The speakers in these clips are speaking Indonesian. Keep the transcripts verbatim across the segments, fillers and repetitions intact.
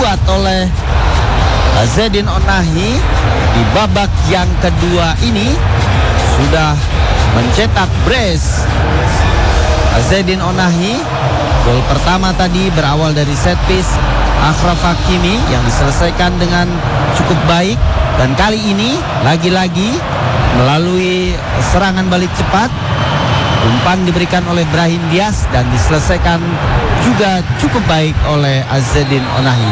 dibuat oleh Azzedine Onahi di babak yang kedua ini sudah mencetak brace. Azzedine Onahi, gol pertama tadi berawal dari set piece Achraf Hakimi yang diselesaikan dengan cukup baik, dan kali ini lagi-lagi melalui serangan balik cepat umpan diberikan oleh Brahim Diaz dan diselesaikan juga cukup baik oleh Azzedine Onahi.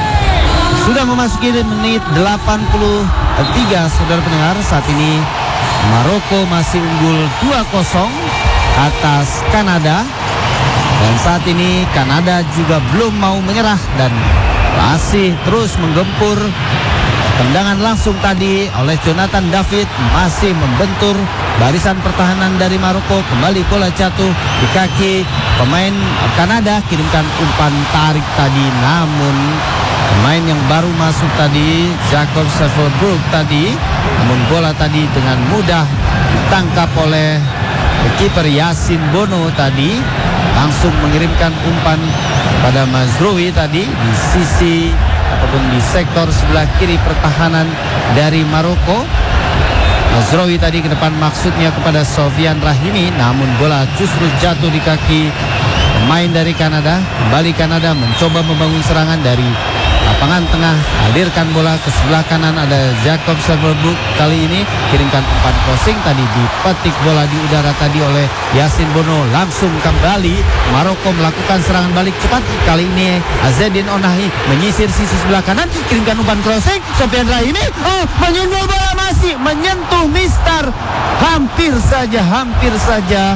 Sudah memasuki menit delapan puluh tiga, saudara pendengar. Saat ini Maroko masih unggul dua kosong atas Kanada. Dan saat ini Kanada juga belum mau menyerah dan masih terus menggempur. Tendangan langsung tadi oleh Jonathan David masih membentur barisan pertahanan dari Maroko. Kembali bola jatuh di kaki pemain Kanada. Kirimkan umpan tarik tadi, namun pemain yang baru masuk tadi, Jacob Sevelbroek tadi, namun bola tadi dengan mudah ditangkap oleh kiper Yasin Bono tadi, langsung mengirimkan umpan pada Mazraoui tadi di sisi ataupun di sektor sebelah kiri pertahanan dari Maroko. Mazraoui tadi ke depan maksudnya kepada Sofyan Rahimi, namun bola justru jatuh di kaki pemain dari Kanada. Kembali Kanada mencoba membangun serangan dari lapangan tengah, alirkan bola ke sebelah kanan, ada Jacob Sevelbroek. Kali ini kirimkan umpan crossing tadi, dipetik bola di udara tadi oleh Yasin Bono. Langsung kembali Maroko melakukan serangan balik cepat. Kali ini Azzedine Onahi menyisir sisi sebelah kanan, kirimkan umpan crossing. Sofyan Rahimi oh menyundul bola, masih menyentuh Mister. Hampir saja, hampir saja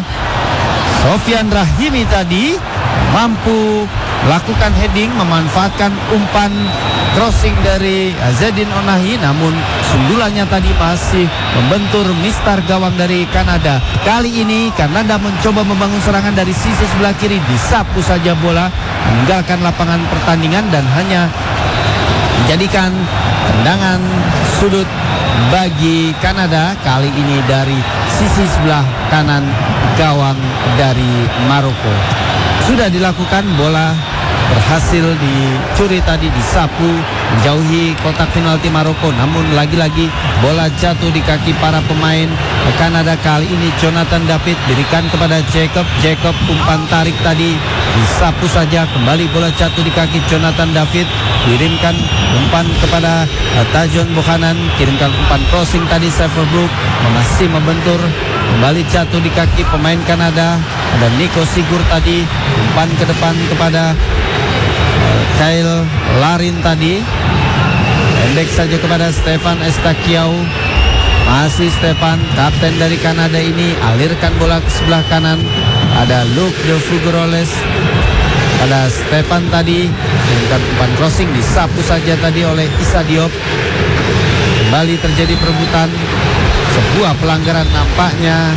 Sofyan Rahimi tadi mampu lakukan heading, memanfaatkan umpan crossing dari Azzedine Onahi, namun sundulannya tadi masih membentur Mister gawang dari Kanada. Kali ini Kanada mencoba membangun serangan dari sisi sebelah kiri, disapu saja bola, meninggalkan lapangan pertandingan dan hanya menjadikan tendangan sudut bagi Kanada, kali ini dari sisi sebelah kanan gawang dari Maroko. Sudah dilakukan, bola berhasil dicuri tadi, disapu menjauhi kotak penalti Maroko, namun lagi-lagi bola jatuh di kaki para pemain Kanada. Kali ini Jonathan David berikan kepada Jacob. Jacob umpan tarik tadi disapu saja, kembali bola jatuh di kaki Jonathan David. Kirimkan umpan kepada Tajon Buchanan, kirimkan umpan crossing tadi Sevelbroek masih membentur, kembali jatuh di kaki pemain Kanada. Ada Nico Sigur tadi, umpan ke depan kepada uh, Kyle Larin tadi, pendek saja kepada Stefan Estaquiao. Masih Stefan, kapten dari Kanada ini, alirkan bola ke sebelah kanan. Ada Luke de Figueroles, pada Stefan tadi, kirimkan umpan crossing, disapu saja tadi oleh Issa Diop. Kembali terjadi perebutan, sebuah pelanggaran nampaknya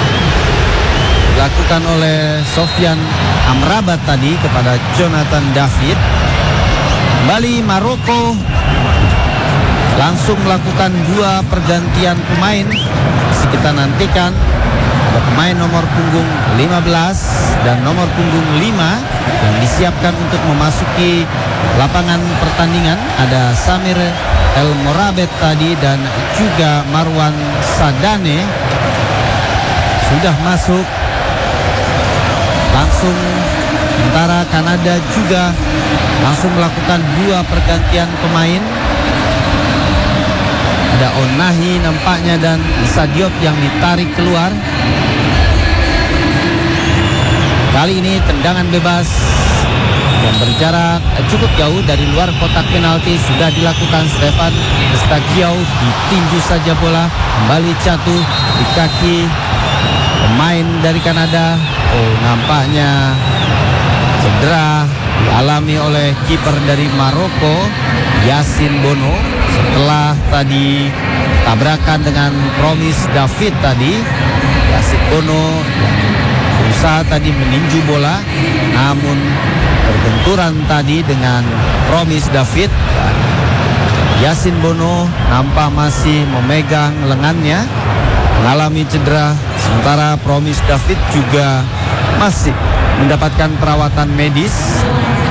dilakukan oleh Sofyan Amrabat tadi kepada Jonathan David. Kembali Maroko langsung melakukan dua pergantian pemain. Masih kita nantikan ada pemain nomor punggung lima belas dan nomor punggung lima yang disiapkan untuk memasuki lapangan pertandingan. Ada Samir El Morabet tadi dan juga Marwan Sadane sudah masuk. Langsung sementara Kanada juga langsung melakukan dua pergantian pemain. Ada Onahi nampaknya dan Issa Diop yang ditarik keluar. Kali ini tendangan bebas yang berjarak cukup jauh dari luar kotak penalti sudah dilakukan. Stefan Estaquiao, ditinju saja bola, kembali jatuh di kaki pemain dari Kanada. Oh, nampaknya cedera dialami oleh kiper dari Maroko, Yasin Bono, setelah tadi tabrakan dengan Promise David tadi. Yasin Bono yang berusaha tadi meninju bola, namun berbenturan tadi dengan Promise David. Dan Yasin Bono nampak masih memegang lengannya, mengalami cedera. Sementara Promise David juga masih mendapatkan perawatan medis.